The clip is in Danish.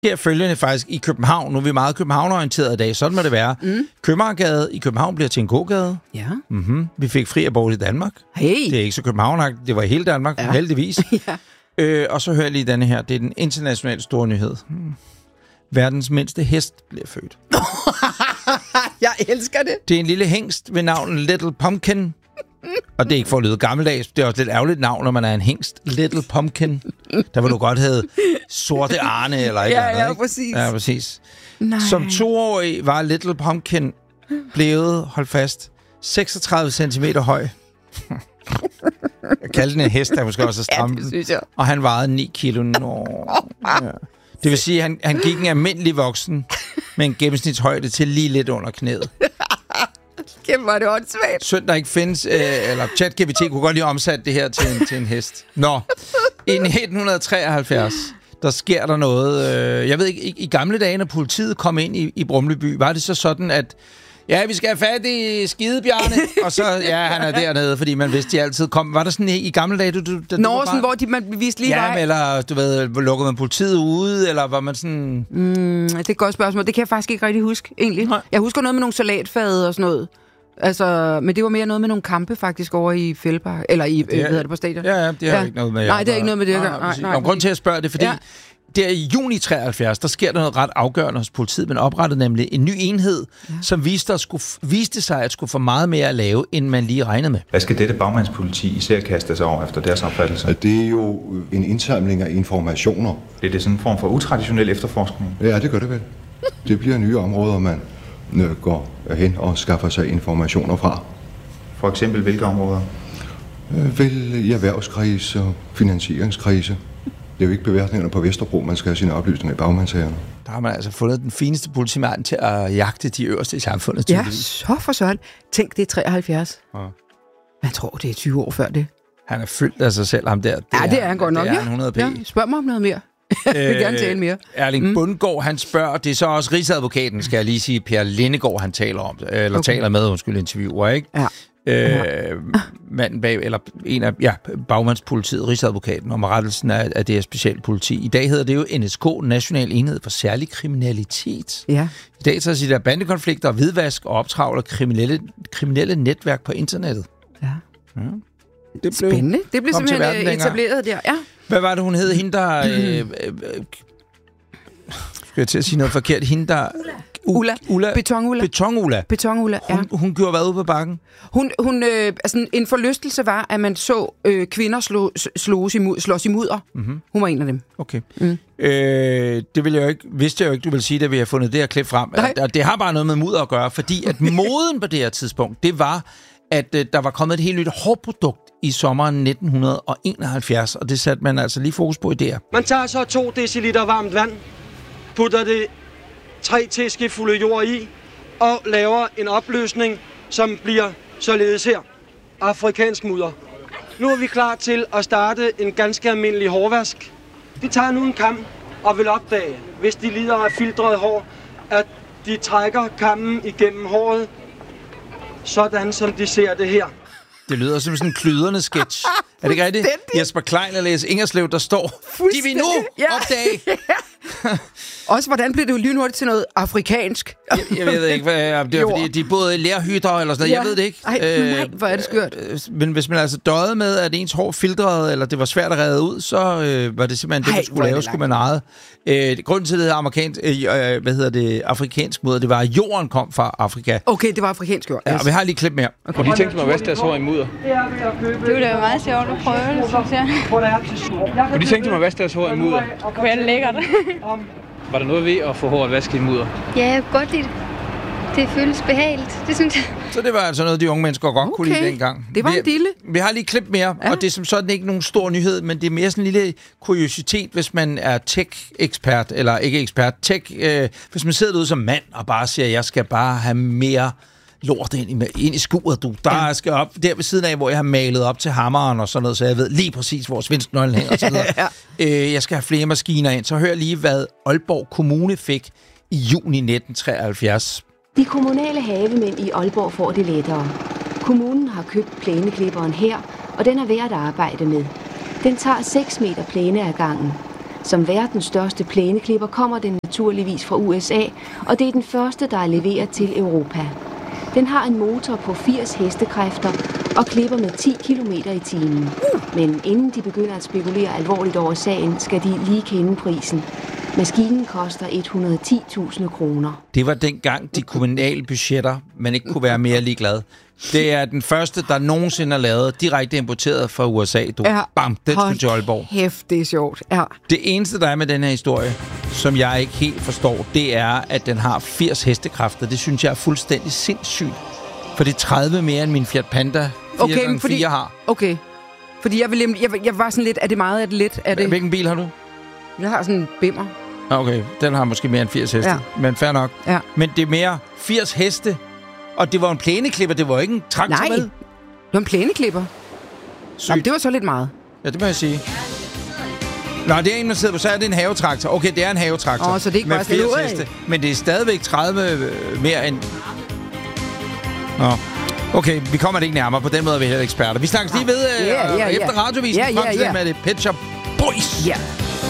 Her følgende faktisk i København. Nu er vi meget København-orienteret i dag. Sådan må det være. Købmagergade i København bliver til en gågade. Ja. Vi fik fri abort i Danmark. Hey. Det er ikke så københavnagtigt. Det var i hele Danmark, heldigvis. Ja. Og så hører jeg lige denne her. Det er den internationale store nyhed. Verdens mindste hest bliver født. Jeg elsker det. Det er en lille hængst ved navn Little Pumpkin. Og det er ikke for at lyde gammeldags. Det er også lidt ærgerligt navn, når man er en hængst. Little Pumpkin. Der vil du godt have Sorte Arne eller ikke andet. Ja, præcis. Ja, præcis. Nej. Som 2-årig var Little Pumpkin blevet, hold fast, 36 cm høj. Jeg kaldte den en hest, der måske også er stram. Ja, det synes jeg. Og han vejede 9 kilo. Ja. Det vil sige, at han gik en almindelig voksen med en gennemsnitshøjde til lige lidt under knæet. Kæmpe var det åndssvagt. Synd, der ikke findes, eller ChatGPT kunne godt lige omsætte det her til en hest. Nå, i 1973, der sker der noget. Jeg ved ikke, i gamle dage, når politiet kom ind i Brumleby, var det så sådan, at ja, vi skal have fat i Skidebjarne, og så, ja, han er dernede, fordi man vidste, de altid kom. Var der sådan i gamle dage, Sådan, hvor man viste lige vej? Ja, eller du ved, lukkede man politiet ude, eller var man sådan... Det er et godt spørgsmål. Det kan jeg faktisk ikke rigtig huske, egentlig. Nej. Jeg husker noget med nogle salatfade og sådan noget. Altså, men det var mere noget med nogle kampe faktisk over i Fældepark, eller i, hvad hedder det, på stadion? Ja, det har ikke noget med... Nej, det er ikke noget med det. Nej. Og grund til at spørge det, fordi... Ja. Der i juni 73, der sker der noget ret afgørende hos politiet. Man oprettede nemlig en ny enhed, som viste sig at skulle få meget mere at lave, end man lige regnede med. Hvad skal dette bagmandspoliti især kaste sig over efter deres opfattelse? Det er jo en indsamling af informationer. Det er sådan en form for utraditionel efterforskning? Ja, det gør det vel. Det bliver nye områder, man går hen og skaffer sig informationer fra. For eksempel hvilke områder? Vel i erhvervskrise og finansieringskrise. Det er jo ikke beværtningerne på Vesterbro, man skal have sine oplysninger i bagmandshagerne. Der har man altså fundet den fineste politimand til at jagte de øverste i samfundet. Ja, så for sådan. Tænk, det er 73. Ja. Man tror, det er 20 år før det. Han er fyldt af sig selv, ham der. Det er han godt nok. Det er 100 p. Ja, spørg mig om noget mere. Jeg vil gerne tale mere. Erling Bundgaard, han spørger, det er så også rigsadvokaten, skal jeg lige sige, Per Lindegaard, han taler om det, eller taler med, interviewer, ikke? Ja. Manden bag, eller en af bagmandspolitiet, rigsadvokaten, om rettelsen af det her specielle politi. I dag hedder det jo NSK, National Enhed for Særlig Kriminalitet. Ja. I dag så siger der bandekonflikter, hvidvask og optravler kriminelle netværk på internettet. Ja. Det blev spændende. Det blev simpelthen etableret der. Ja. Hvad var det, hun hed? Hende, der... skal jeg til at sige noget forkert? Hende, der... Ulla. Beton-Ulla, ja. Hun gjorde hvad ude på bakken? Altså, en forlystelse var, at man så kvinder slås i mudder. Mm-hmm. Hun var en af dem. Okay. Det ville jeg jo ikke, vidste jeg jo ikke, du ville sige, da vi har fundet det her klip frem. Det har bare noget med mudder at gøre, fordi at moden på det her tidspunkt, det var, at der var kommet et helt nyt hårprodukt i sommeren 1971, og det satte man altså lige fokus på i det her. Man tager så 2 deciliter varmt vand, putter det 3 teskefulde jord i og laver en opløsning, som bliver således her. Afrikansk mudder. Nu er vi klar til at starte en ganske almindelig hårvask. De tager nu en kam og vil opdage, hvis de lider af filtreret hår, at de trækker kammen igennem håret, sådan som de ser det her. Det lyder som sådan en klydrende sketch. Er det ikke rigtigt? Jesper Klein og Læs Ingerslev, der står. De vil nu opdage. Også, hvordan blev det jo lynhurtigt til noget afrikansk? Jeg ved ikke, hvad det er, fordi de boede i lærhytter eller sådan noget. Jeg ved det ikke. Nej, hvor er det skørt. Men hvis man altså døjede med, at ens hår filtrede, eller det var svært at redde ud, så var det simpelthen det, man skulle lave, skulle man eje. Grunden til det afrikansk mudder, det var, at jorden kom fra Afrika. Okay, det var afrikansk jord. Ja, og vi har lige et klip mere. Okay. Kunne de tænke sig at vaske deres hår i mudder? Det ville da være meget sjovt at prøve det, synes jeg. Kunne de tænke sig at vaske deres hår i mudder? Det kunne være lækkert. Var der noget ved at få håret vasket i mudder? Ja, jeg kunne godt lide det. Det føles behageligt, det synes jeg. Så det var altså noget, de unge mennesker godt kunne lide dengang. Det var en dille. Vi har lige et klip mere, og det er som sådan ikke nogen stor nyhed, men det er mere sådan en lille kuriositet, hvis man er tech-ekspert, eller ikke ekspert, hvis man sidder derude som mand og bare siger, jeg skal bare have mere lort ind i skuret, du. Der skal op der ved siden af, hvor jeg har malet op til hammeren og sådan noget, så jeg ved lige præcis, hvor svensknøglen hænger og sådan noget. Jeg skal have flere maskiner ind. Så hør lige, hvad Aalborg Kommune fik i juni 1973. De kommunale havemænd i Aalborg får det lettere. Kommunen har købt plæneklipperen her, og den er værd at arbejde med. Den tager 6 meter plæne ad gangen. Som verdens største plæneklipper kommer den naturligvis fra USA, og det er den første, der er leveret til Europa. Den har en motor på 80 hestekræfter og klipper med 10 km i timen. Men inden de begynder at spekulere alvorligt over sagen, skal de lige kende prisen. Maskinen koster 110.000 kroner. Det var dengang de kommunale budgetter, man ikke kunne være mere ligeglad. Det er den første, der nogensinde er lavet, direkte importeret fra USA. Bam, den skulle til Aalborg. Hæft, det er sjovt. Ja. Det eneste, der er med den her historie, som jeg ikke helt forstår, det er, at den har 80 hestekræfter. Det synes jeg er fuldstændig sindssygt. For det er 30 mere, end min Fiat Panda 4x4 har. Okay, fordi jeg var sådan lidt, er det meget, er det lidt? Er det... Hvilken bil har du? Jeg har sådan en Bimmer. Okay, den har måske mere end 80 heste, men fair nok. Ja. Men det er mere 80 heste, og det var en plæneklipper, det var ikke en traktor med. Nej, det var en plæneklipper. Jamen, det var så lidt meget. Ja, det må jeg sige. Nå, det er en, man sidder på, så er det en havetraktor. Okay, det er en havetraktor. Så det er ikke med bare 80 heste. Men det er stadigvæk 30 mere end... Nå. Okay, vi kommer det ikke nærmere. På den måde er vi heller eksperter. Vi snakkes lige ved efter radiovisen. Med det Pet Shop Boys. Ja.